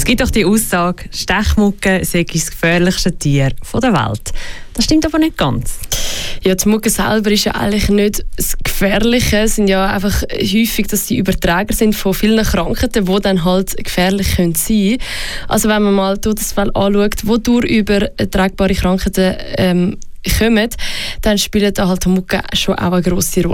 Es gibt auch die Aussage, Stechmugge sei das gefährlichste Tier der Welt. Das stimmt aber nicht ganz. Ja, die Mugge selber ist ja eigentlich nicht das Gefährliche. Es sind ja einfach häufig, dass sie Überträger sind von vielen Krankheiten, die dann halt gefährlich sein können. Also wenn man mal das anschaut, wodurch übertragbare Krankheiten kommen, dann spielen da halt die Mugge schon auch eine grosse Rolle.